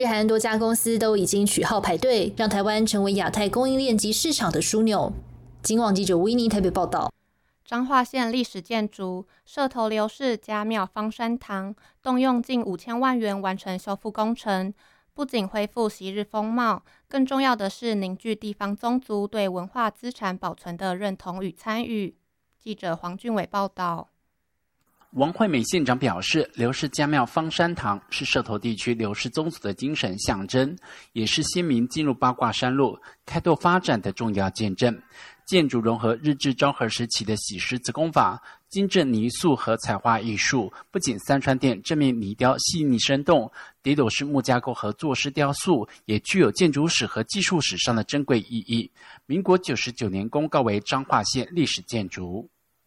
日韩多家公司都已经取号排队，让台湾成为亚太供应链及市场的枢纽。警广记者维尼台北报道。 彰化县历史建筑社头刘氏家庙方山堂动用近5000万元完成修复工程，不仅恢复昔日风貌，更重要的是凝聚地方宗族对文化资产保存的认同与参与。记者黄俊伟报道。 王惠美县长表示，刘氏家庙方山堂是社头地区刘氏宗族的精神象征，也是先民进入八卦山路开拓发展的重要见证。建筑融合日治昭和时期的洗石子工法、精致泥塑和彩画艺术，不仅三川殿正面泥雕细腻生动，底斗式木架构和坐式雕塑也具有建筑史和技术史上的珍贵意义。民国99年公告为彰化县历史建筑。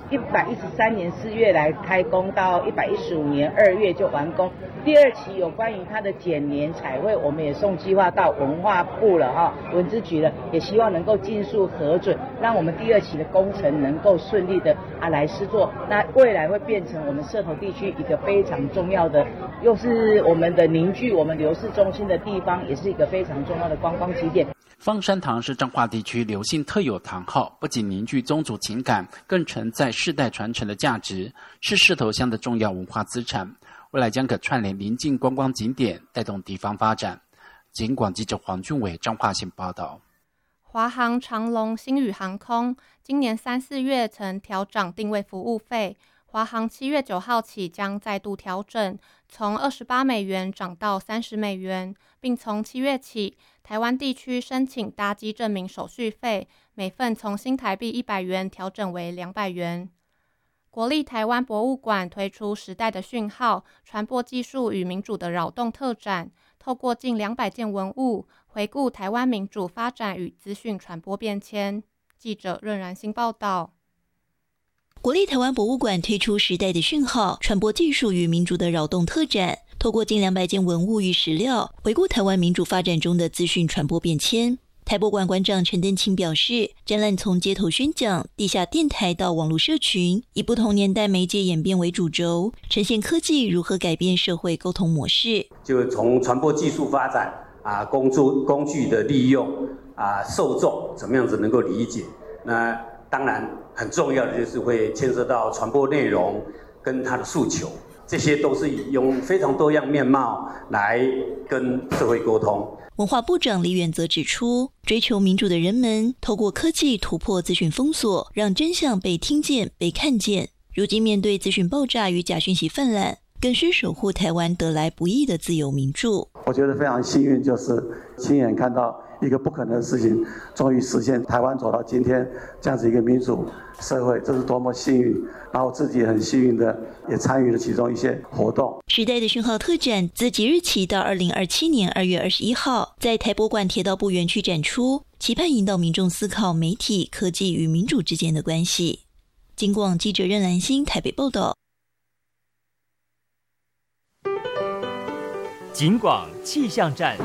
113年4月来开工，到115年2月就完工。第二期有关于它的剪年彩绘，我们也送计划到文化部了文资局了，也希望能够尽速核准，让我们第二期的工程能够顺利的来施作。那未来会变成我们社头地区一个非常重要的，又是我们的凝聚我们刘氏中心的地方，也是一个非常重要的观光景点。 方山堂是彰化地区刘姓特有堂号，不仅凝聚宗族情感，更承载世代传承的价值，是社头乡的重要文化资产。未来将可串联邻近观光景点，带动地方发展。警广记者黄俊伟彰化县报道。 华航、长荣、星宇航空今年3、4月曾调涨定位服务费，华航7月9号起将再度调整，从28美元涨到30美元，并从7月起，台湾地区申请搭机证明手续费每份从新台币100元调整为200元。国立台湾博物馆推出时代的讯号传播技术与民主的扰动特展，透过近200件文物，回顾台湾民主发展与资讯传播变迁。记者任然兴报道。 国立台湾博物馆推出时代的讯号传播技术与民主的扰动特展，透过近200件文物与史料，回顾台湾民主发展中的资讯传播变迁。台博馆馆长陈登清表示，展览从街头宣讲、地下电台到网络社群，以不同年代媒介演变为主轴，呈现科技如何改变社会沟通模式。 就从传播技术发展工具的利用受众怎么样子能够理解。那当然很重要的就是会牵涉到传播内容跟它的诉求，这些都是用非常多样面貌来跟社会沟通。 文化部长李远则指出，追求民主的人们透过科技突破资讯封锁，让真相被听见、被看见。如今面对资讯爆炸与假讯息泛滥，更需守护台湾得来不易的自由民主。 我觉得非常幸运，就是亲眼看到一个不可能的事情终于实现，台湾走到今天这样子一个民主社会，这是多么幸运。然后自己也很幸运的也参与了其中一些活动。 时代的讯号特展自即日起到2027年2月21号在台博馆铁道部园区展出，期盼引导民众思考媒体、科技与民主之间的关系。警广记者任兰心台北报道。 警广气象站。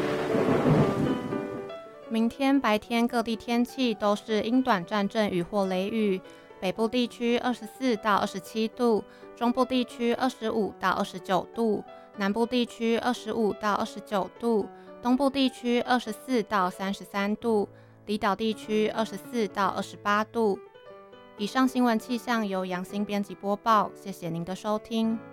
明天白天各地天气都是阴短暂阵雨或雷雨，北部地区24到27度，中部地区25到29度，南部地区25到29度，东部地区24到33度，离岛地区24到28度。以上新闻气象由杨欣编辑播报，谢谢您的收听。